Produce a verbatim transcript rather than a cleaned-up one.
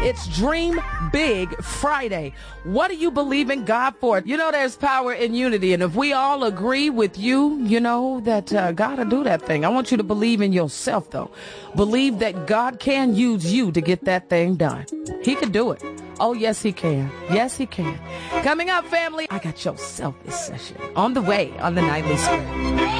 It's Dream Big Friday. What do you believe in God for? You know, there's power in unity. And if we all agree with you, you know, that uh, God will do that thing. I want you to believe in yourself, though. Believe that God can use you to get that thing done. He could do it. Oh, yes, he can. Yes, he can. Coming up, family, I got your selfish session on the way on the Nightly Script.